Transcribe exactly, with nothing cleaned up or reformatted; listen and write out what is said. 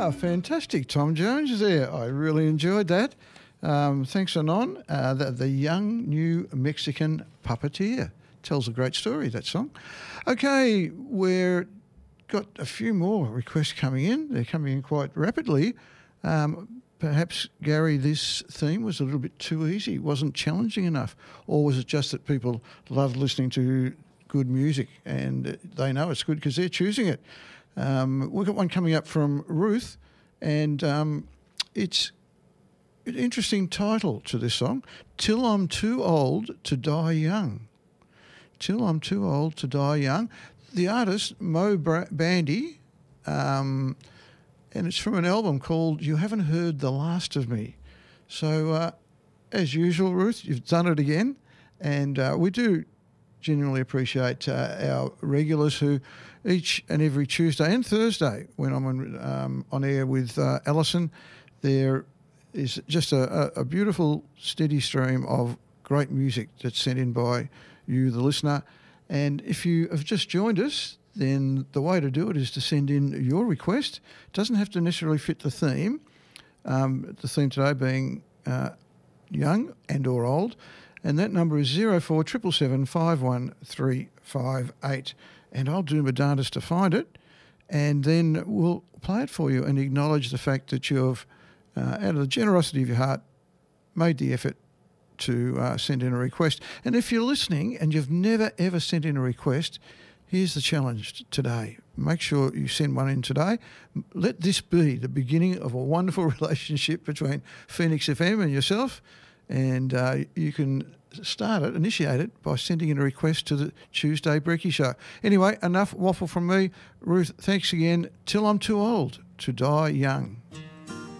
Ah, fantastic. Tom Jones is there. I really enjoyed that. Um, thanks, Anon. Uh, the, the young new Mexican puppeteer. Tells a great story, that song. Okay, we've got a few more requests coming in. They're coming in quite rapidly. Um, perhaps, Gary, this theme was a little bit too easy, wasn't challenging enough, or was it just that people love listening to good music and they know it's good because they're choosing it? Um, we've got one coming up from Ruth, and um, it's an interesting title to this song, Till I'm Too Old to Die Young. Till I'm Too Old to Die Young. The artist, Mo Bra- Bandy, um, and it's from an album called You Haven't Heard the Last of Me. So, uh, as usual, Ruth, you've done it again, and uh, we do genuinely appreciate uh, our regulars who each and every Tuesday and Thursday, when I'm on, um, on air with uh, Alison, there is just a, a, a beautiful steady stream of great music that's sent in by you, the listener. And if you have just joined us, then the way to do it is to send in your request. It doesn't have to necessarily fit the theme, um, the theme today being uh, young and or old. And that number is zero four seven seven seven five one three five eight. And I'll do my darndest to find it, and then we'll play it for you and acknowledge the fact that you've, uh, out of the generosity of your heart, made the effort to uh, send in a request. And if you're listening and you've never, ever sent in a request, here's the challenge today. Make sure you send one in today. Let this be the beginning of a wonderful relationship between Phoenix F M and yourself, and uh, you can start it, initiate it, by sending in a request to the Tuesday Brekkie Show. Anyway, enough waffle from me. Ruth, thanks again. Till I'm Too Old to Die Young.